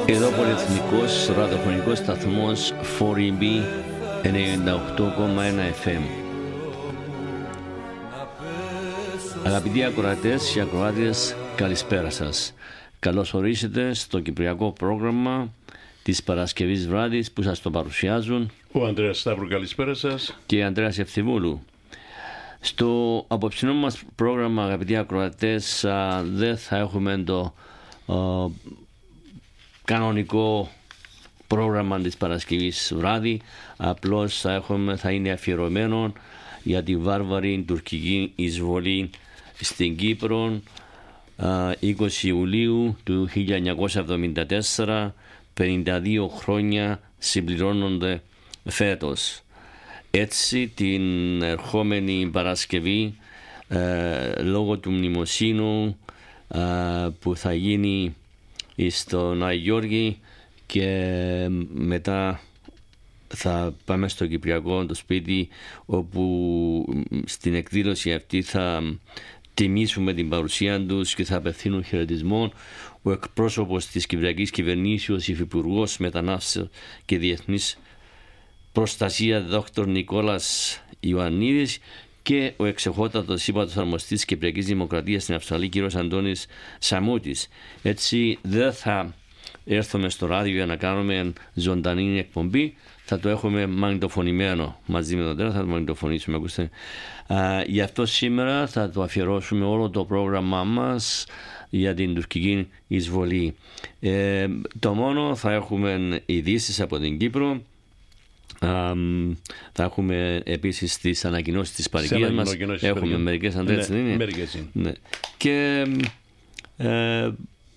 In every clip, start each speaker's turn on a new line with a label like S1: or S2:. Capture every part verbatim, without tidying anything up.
S1: Εδώ πολυεθνικός ραδιοφωνικός σταθμός φορ ι μπι ενενήντα οκτώ κόμμα ένα εφ εμ. Αγαπητοί ακροατές και ακροάτες, καλησπέρα σας. Καλώς ορίσετε στο κυπριακό πρόγραμμα της Παρασκευής βράδυς που σας το παρουσιάζουν
S2: ο Ανδρέας Σταύρου, καλησπέρα σας,
S1: και Ανδρέας Ευθυμούλου. Στο απόψινό μας πρόγραμμα, αγαπητοί ακροατές, δεν θα έχουμε το α, κανονικό πρόγραμμα της Παρασκευής βράδυ, απλώς θα, έχουμε, θα είναι αφιερωμένο για τη βάρβαρη τουρκική εισβολή στην Κύπρο είκοσι Ιουλίου του χίλια εννιακόσια εβδομήντα τέσσερα, πενήντα δύο χρόνια συμπληρώνονται φέτος. Έτσι την ερχόμενη Παρασκευή ε, λόγω του μνημοσύνου ε, που θα γίνει στον Άγιο Γιώργη και μετά θα πάμε στο Κυπριακό το σπίτι, όπου στην εκδήλωση αυτή θα τιμήσουμε την παρουσία τους και θα απευθύνουν χαιρετισμό ο εκπρόσωπος της Κυπριακής Κυβερνήσεως, υφυπουργός μετανάστεως και διεθνής προστασία δόκτωρ Νικόλας Ιωαννίδης και ο εξεχότατος ύπατος αρμοστής της Κυπριακής Δημοκρατίας στην Αυστραλία, κύριος Αντώνης Σαμούτης. Έτσι δεν θα έρθουμε στο ράδιο για να κάνουμε ζωντανή εκπομπή, θα το έχουμε μαγνητοφωνημένο μαζί με τον Τέρα, θα το μαγνητοφωνήσουμε, ακούστε. Α, γι' αυτό σήμερα θα το αφιερώσουμε όλο το πρόγραμμά μας για την τουρκική εισβολή. Ε, το μόνο θα έχουμε ειδήσεις από την Κύπρο. Um, θα έχουμε επίσης τις ανακοινώσεις της παροικίας μας. Έχουμε μερικές, αν έτσι δεν είναι.
S2: Μερικές.
S1: Ναι. Και ε,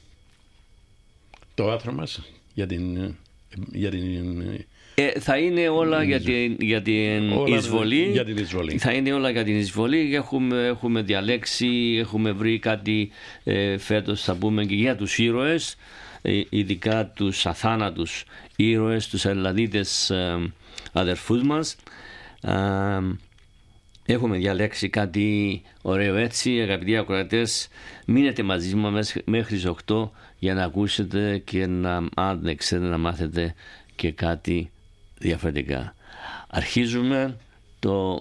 S2: το άρθρο μας για την, για την
S1: ε, θα είναι όλα για την, για την,
S2: όλα
S1: εισβολή.
S2: για την εισβολή.
S1: Θα είναι όλα για την εισβολή. Έχουμε, έχουμε διαλέξει, έχουμε βρει κάτι ε, φέτος, θα πούμε, και για τους ήρωες, ε, ειδικά τους αθάνατους ήρωες, τους Ελλαδίτες ε, αδερφούς μας. Ε, έχουμε διαλέξει κάτι ωραίο έτσι. Αγαπητοί ακροατές, μείνετε μαζί μας μέχρι τις οκτώ για να ακούσετε και να, αν ξέρετε, να μάθετε και κάτι διαφορετικά. Αρχίζουμε το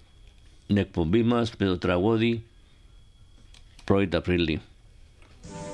S1: την εκπομπή μας με το τραγούδι πρώτη Απρίλη.